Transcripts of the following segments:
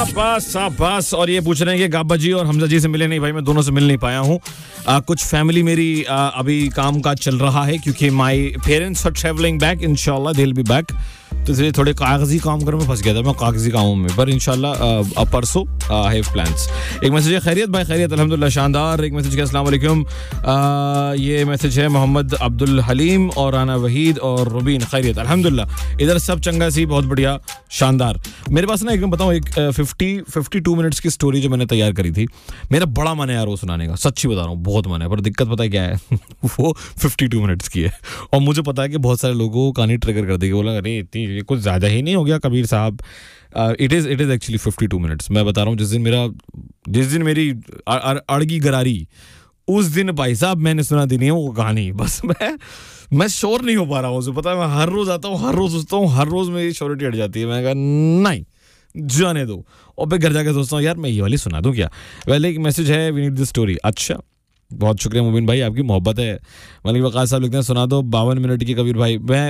शाबाश। और ये पूछ रहे हैं कि गाबा जी और हमजा जी से मिले नहीं। भाई मैं दोनों से मिल नहीं पाया हूँ। कुछ फैमिली मेरी अभी काम काज चल रहा है क्योंकि my parents are travelling back, इंशाल्लाह दे विल बी बैक। तो इसलिए थोड़े कागजी काम कर में फंस गया था मैं, कागजी कामों में, पर इंशाल्लाह परसों आई हैव प्लान्स। एक मैसेज है, खैरियत भाई? खैरियत अल्हम्दुलिल्लाह, शानदार। एक मैसेज है, अस्सलाम वालेकुम। ये मैसेज है मोहम्मद अब्दुल हलीम और राना वहीद और रुबीन, खैरियत अल्हम्दुलिल्लाह, इधर सब चंगा सी, बहुत बढ़िया, शानदार। मेरे पास ना एक बताऊँ, एक 52 मिनट्स की स्टोरी जो मैंने तैयार करी थी। मेरा बड़ा मन है यार वो सुनाने का, सच्ची बता रहा हूँ, बहुत मन है, पर दिक्कत पता है क्या है वो 52 मिनट्स की है और मुझे पता है कि बहुत सारे लोगों को कहानी ट्रिगर कर देगी, बोला अरे इतनी ये कुछ ज़्यादा ही नहीं हो गया कबीर साहब। It is actually 52 minutes. मैं बता रहा हूँ, जिस दिन मेरी अड़गी गरारी, उस दिन भाई साहब मैंने सुना दी नहीं है वो कहानी। बस मैं श्योर नहीं हो पा रहा हूँ उसे, पता है मैं हर रोज़ आता हूँ, हर रोज़ सोचता हूँ, हर रोज़ मेरी श्योरिटी हट जाती है। मैं कहा नहीं जाने दो, और फिर घर जाकर सोचता हूँ यार मैं ये वाली सुना दूँ क्या। पहले एक मैसेज है, वी नीड दिस स्टोरी। अच्छा, बहुत शुक्रिया मुबीन भाई, आपकी मोहब्बत है। मलिक वक़ास साहब लिखते हैं सुना दो 52 मिनट की कबीर भाई। मैं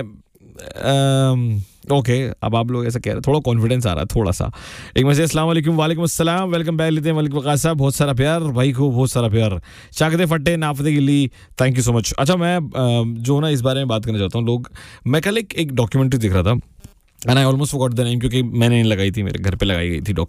ओके, अब आप लोग ऐसा कह रहे हैं, थोड़ा कॉन्फिडेंस आ रहा है थोड़ा सा। एक मैसेज, अस्सलाम वालेकुम। वालेकुम अस्सलाम, वेलकम बैक लेते हैं मलिक वक़ास साहब, बहुत सारा प्यार भाई को, बहुत सारा प्यार। चाकते फट्टे नाफते गिली, थैंक यू सो मच। अच्छा, मैं जो ना इस बारे में बात करना चाहता हूँ। मैं कल एक डॉक्यूमेंट्री देख रहा था and I almost forgot the name, क्योंकि मैंने नहीं लगाई थी, मेरे घर पे लगाई गई थी डॉक्यूमेंट्री।